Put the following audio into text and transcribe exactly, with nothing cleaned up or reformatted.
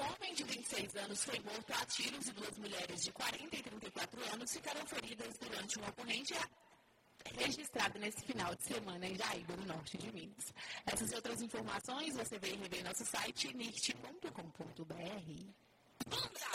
homem de vinte e seis anos foi morto a tiros e duas mulheres de quarenta e trinta e quatro anos ficaram feridas durante uma ocorrência registrada nesse final de semana em Jaíba, no norte de Minas. Essas e outras informações você vê em nosso site nirt ponto com ponto br.